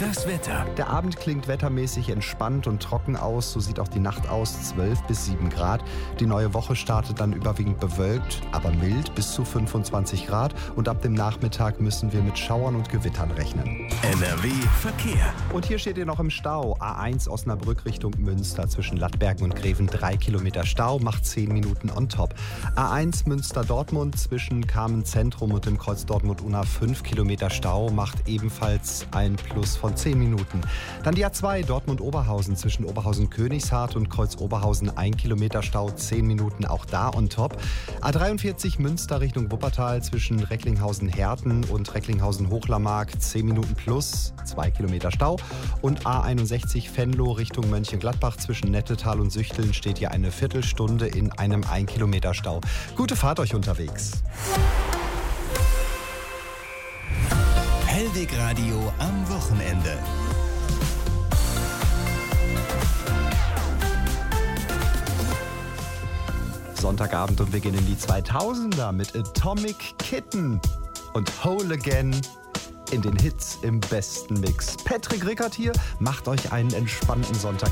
Das Wetter. Der Abend klingt wettermäßig entspannt und trocken aus. So sieht auch die Nacht aus, 12 bis 7 Grad. Die neue Woche startet dann überwiegend bewölkt, aber mild bis zu 25 Grad. Und ab dem Nachmittag müssen wir mit Schauern und Gewittern rechnen. NRW Verkehr. Und hier steht ihr noch im Stau. A1 Osnabrück Richtung Münster zwischen Lattbergen und Greven 3 Kilometer Stau, macht 10 Minuten on top. A1 Münster-Dortmund zwischen Kamen Zentrum und dem Kreuz Dortmund-Unna 5 Kilometer Stau, macht ebenfalls ein Plus von 10 Minuten. Dann die A2 Dortmund-Oberhausen zwischen Oberhausen-Königshardt und Kreuz Oberhausen 1 Kilometer Stau, 10 Minuten auch da on top. A43 Münster Richtung Wuppertal zwischen Recklinghausen-Herten und Recklinghausen-Hochlermark 10 Minuten plus, 2 Kilometer Stau. Und A61 Venlo Richtung Mönchengladbach zwischen Nettetal und Süchteln steht hier eine Viertelstunde in einem 1 Kilometer Stau. Gute Fahrt euch unterwegs. Hellweg Radio am Wochenende. Sonntagabend und wir gehen in die 2000er mit Atomic Kitten und Whole Again in den Hits im besten Mix. Patrick Rickert hier, macht euch einen entspannten Sonntag.